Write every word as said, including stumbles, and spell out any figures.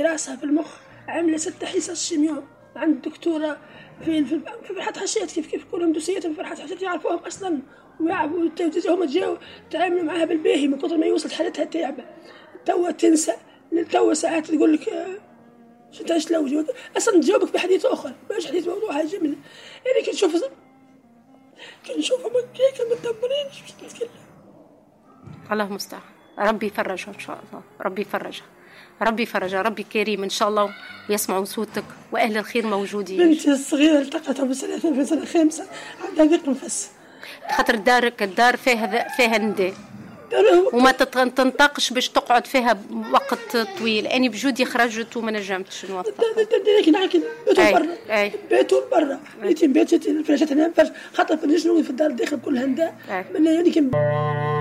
في راسها في المخ عامله ست حصص شيمياء عند دكتوره في في في فرحة حشيت كيف كيف كلهم دوسيتهم في فرحة حشيت يعرفوهم اصلا ويعرفوا هم جاوا تعاملوا معها بالباهي من كثر ما يوصلت حالتها تعبه توا تنسى توا ساعات تقول لك شو تعيش لو جوك اصلا تجاوبك بحديث اخر مش حديث موضوعها جمله يعني كنشوف كنشوفهم هيك متدبرين مش نتكلم. الله المستعان. ربي يفرجها ان شاء الله. ربي يفرجها ربي يفرجها. ربي كريم ان شاء الله ويسمعوا صوتك واهل الخير موجودين. بنتي الصغيره التقتها بسنه في سنه خامسه عندها ضيق نفس خاطر دارك الدار فيها فيها نداء وما تنطقش باش تقعد فيها وقت طويل. اني بجودي خرجت وما نجمتش نوقف. لكن لكن بيتوا برا بيتوا برا بيتي بيتي الفراشات هنا خاطر في الجنوب في الدار الداخل كلها نداء من يعني